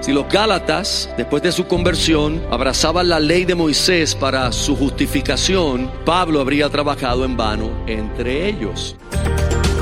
Si los Gálatas, después de su conversión, abrazaban la ley de Moisés para su justificación, Pablo habría trabajado en vano entre ellos.